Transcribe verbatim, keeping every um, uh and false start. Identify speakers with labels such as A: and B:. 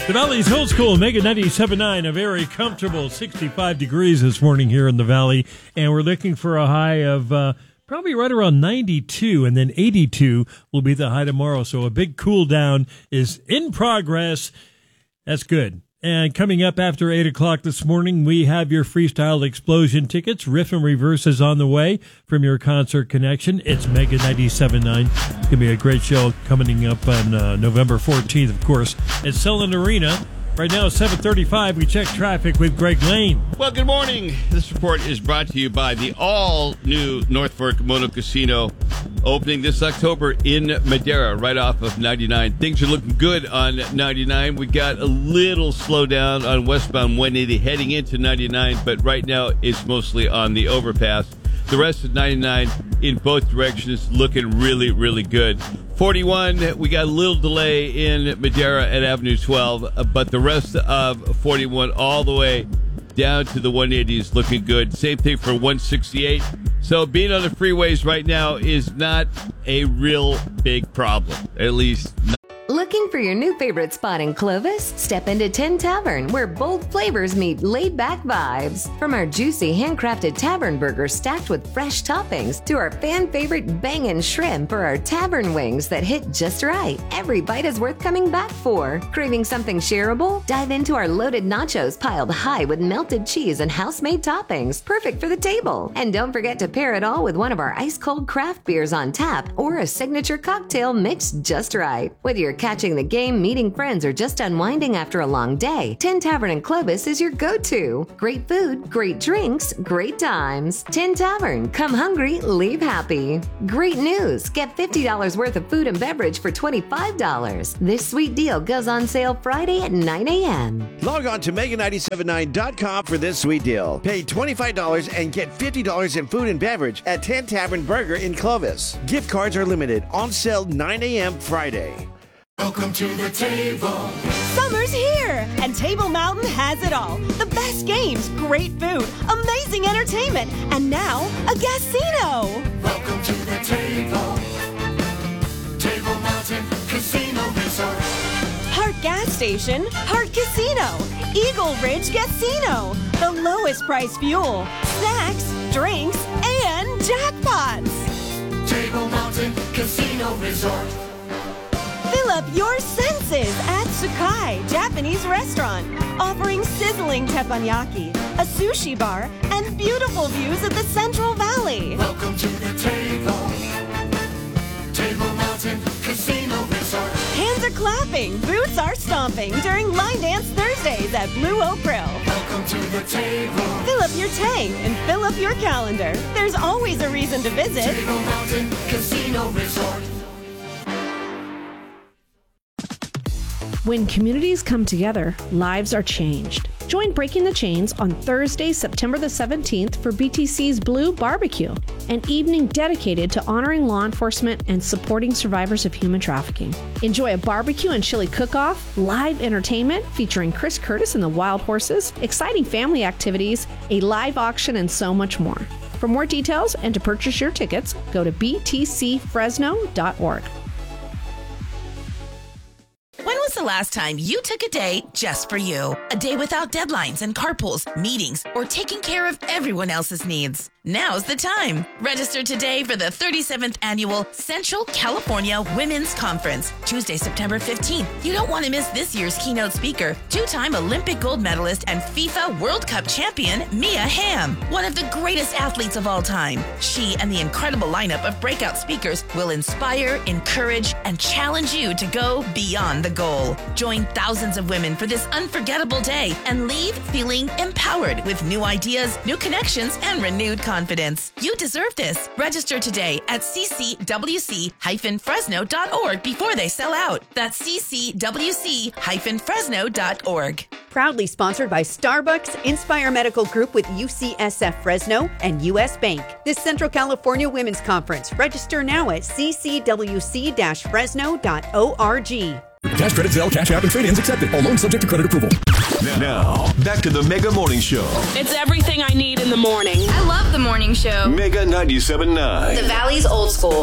A: The Valley's old school Mega ninety-seven point nine, a very comfortable sixty-five degrees this morning here in the Valley, and we're looking for a high of uh, probably right around ninety-two, and then eighty-two will be the high tomorrow. So a big cool down is in progress. That's good. And coming up after eight o'clock this morning, we have your Freestyle Explosion tickets. Riff and Reverse is on the way from your Concert Connection. It's Mega ninety-seven point nine. It's going to be a great show coming up on uh, November fourteenth, of course, at Selland Arena. Right now, it's seven thirty-five. We check traffic with Greg Lane.
B: Well, good morning. This report is brought to you by the all-new North Fork Mono Casino, opening this October in Madera, right off of ninety-nine. Things are looking good on ninety-nine. We got a little slowdown on westbound one eighty heading into ninety-nine, but right now it's mostly on the overpass. The rest of ninety-nine in both directions looking really, really good. forty-one, we got a little delay in Madera at Avenue twelve, but the rest of forty-one all the way down to the one eighty is looking good. Same thing for one sixty-eight. So being on the freeways right now is not a real big problem, at least not.
C: Looking for your new favorite spot in Clovis? Step into Tin Tavern, where bold flavors meet laid-back vibes. From our juicy handcrafted tavern burgers stacked with fresh toppings to our fan-favorite bangin' shrimp or our tavern wings that hit just right. Every bite is worth coming back for. Craving something shareable? Dive into our loaded nachos piled high with melted cheese and house-made toppings, perfect for the table. And don't forget to pair it all with one of our ice-cold craft beers on tap or a signature cocktail mixed just right. Whether you're catching the game, meeting friends, or just unwinding after a long day, Tin Tavern in Clovis is your go-to. Great food, great drinks, great times. Tin Tavern, come hungry, leave happy. Great news! Get fifty dollars worth of food and beverage for twenty-five dollars. This sweet deal goes on sale Friday at nine a.m.
D: Log on to mega nine seven nine dot com for this sweet deal. Pay twenty-five dollars and get fifty dollars in food and beverage at Tin Tavern Burger in Clovis. Gift cards are limited. On sale nine a.m. Friday.
E: Welcome to the table.
F: Summer's here, and Table Mountain has it all. The best games, great food, amazing entertainment, and now a casino.
E: Welcome to the table. Table Mountain Casino Resort.
F: Hart Gas Station, Hart Casino, Eagle Ridge Casino. The lowest price fuel, snacks, drinks, and jackpots.
E: Table Mountain Casino Resort.
F: Fill up your senses at Sakai Japanese Restaurant, offering sizzling teppanyaki, a sushi bar, and beautiful views of the Central Valley.
E: Welcome to the table. Table Mountain Casino Resort.
F: Hands are clapping, boots are stomping during Line Dance Thursdays at Blue Oak Grill.
E: Welcome to the table.
F: Fill up your tank and fill up your calendar. There's always a reason to visit.
E: Table Mountain Casino Resort.
G: When communities come together, lives are changed. Join Breaking the Chains on Thursday, September the seventeenth for B T C's Blue Barbecue, an evening dedicated to honoring law enforcement and supporting survivors of human trafficking. Enjoy a barbecue and chili cook-off, live entertainment featuring Chris Curtis and the Wild Horses, exciting family activities, a live auction, and so much more. For more details and to purchase your tickets, go to b t c fresno dot org.
H: When was the last time you took a day just for you? A day without deadlines and carpools, meetings, or taking care of everyone else's needs? Now's the time. Register today for the thirty-seventh Annual Central California Women's Conference, Tuesday, September fifteenth. You don't want to miss this year's keynote speaker, two-time Olympic gold medalist and FIFA World Cup champion, Mia Hamm, one of the greatest athletes of all time. She and the incredible lineup of breakout speakers will inspire, encourage, and challenge you to go beyond the goal. Join thousands of women for this unforgettable day and leave feeling empowered with new ideas, new connections, and renewed confidence. Confidence. You deserve this. Register today at c c w c dash fresno dot org before they sell out. That's c c w c dash fresno dot org.
I: Proudly sponsored by Starbucks, Inspire Medical Group with U C S F Fresno, and U S Bank. This Central California Women's Conference. Register now at c c w c dash fresno dot org.
J: Cash credit, Zelle, Cash App, and trade-ins accepted. All loans subject to credit approval.
K: Now, back to the Mega Morning Show.
L: It's everything I need in the morning.
M: I love the morning show.
K: Mega ninety-seven point nine.
M: The Valley's old school.